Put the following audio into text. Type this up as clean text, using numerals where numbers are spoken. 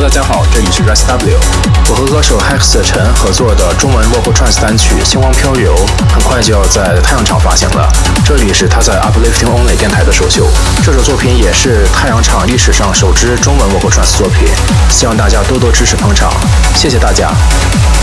大家好，这里是 ResW。我和歌手 Hex 陈合作的中文 Vocal Trance 单曲《星光飘游》很快就要在太阳场发行了，这里是他在 Uplifting Only 电台的首秀。这首作品也是太阳场历史上首支中文 Vocal Trance 作品，希望大家多多支持捧场，谢谢大家。